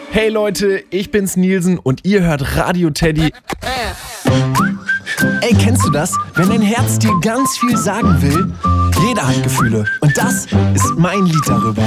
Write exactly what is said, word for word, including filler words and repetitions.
Hey Leute, ich bin's Nielsen und ihr hört Radio Teddy. Ey, kennst du das? Wenn dein Herz dir ganz viel sagen will? Jeder hat Gefühle und das ist mein Lied darüber.